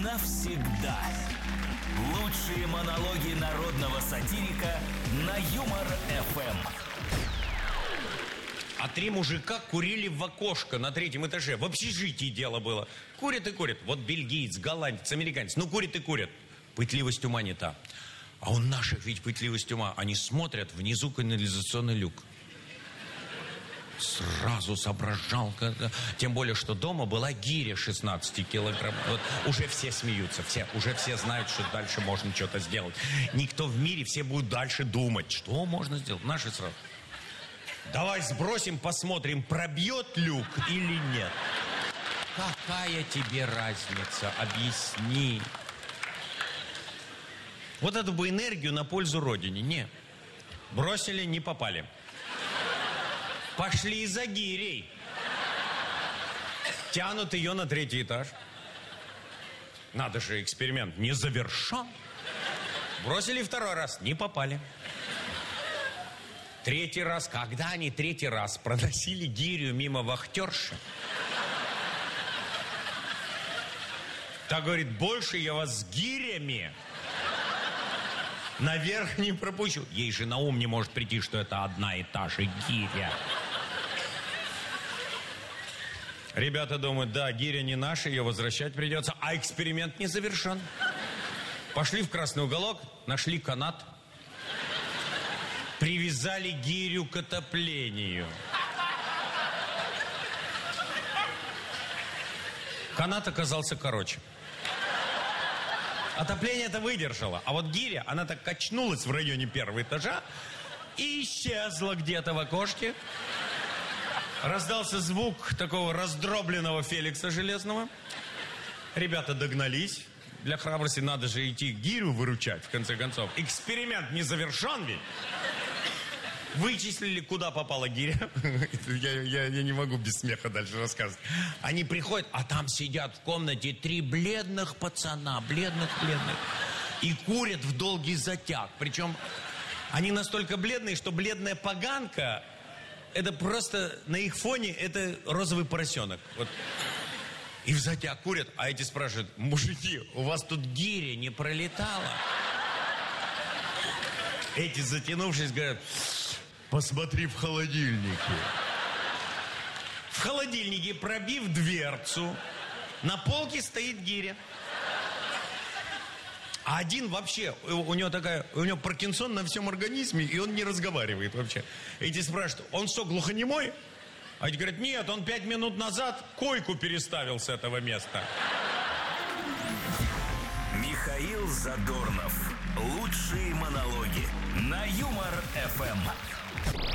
навсегда. Лучшие монологи народного сатирика на Юмор-ФМ. А 3 мужика курили в окошко на 3-м этаже. В общежитии дело было. Курят и курят. Вот бельгиец, голландец, американец. Ну, курят и курят. Пытливость ума не та. А у наших ведь пытливость ума. Они смотрят, внизу канализационный люк. Сразу соображал. Тем более, что дома была гиря 16 килограмм. Вот уже все смеются. Уже все знают, что дальше можно что-то сделать. Никто в мире, все будут дальше думать. Что можно сделать? Наши сразу. Давай сбросим, посмотрим, пробьет люк или нет. Какая тебе разница? Объясни. Вот эту бы энергию на пользу Родине. Не. Бросили, не попали. Пошли за гирей. Тянут ее на 3-й этаж. Надо же, эксперимент не завершен. Бросили 2-й раз, не попали. 3-й раз, когда они 3-й раз проносили гирю мимо вахтерши, та говорит: больше я вас с гирями наверх не пропущу. Ей же на ум не может прийти, что это одна и та же гиря. Ребята думают: да, гиря не наша, ее возвращать придется, а эксперимент не завершен. Пошли в красный уголок, нашли канат, привязали гирю к отоплению. Канат оказался короче. Отопление-то выдержало, а вот гиря, она так качнулась в районе 1-го этажа и исчезла где-то в окошке. Раздался звук такого раздробленного Феликса Железного. Ребята догнались. Для храбрости надо же идти гирю выручать, в конце концов. Эксперимент не завершен ведь. Вычислили, куда попала гиря. Я не могу без смеха дальше рассказывать. Они приходят, а там сидят в комнате 3 бледных пацана. Бледных. И курят в долгий затяг. Причем они настолько бледные, что бледная поганка, это просто на их фоне это розовый поросенок. Вот. И в затяг курят, а эти спрашивают: мужики, у вас тут гиря не пролетала? Эти, затянувшись, говорят: посмотри в холодильнике. В холодильнике, пробив дверцу, на полке стоит гиря. А один вообще, у него Паркинсон на всем организме, и он не разговаривает вообще. Эти спрашивают: он что, глухонемой? А эти говорят: нет, он 5 минут назад койку переставил с этого места. Михаил Задорнов. Лучшие монологи на Юмор-ФМ.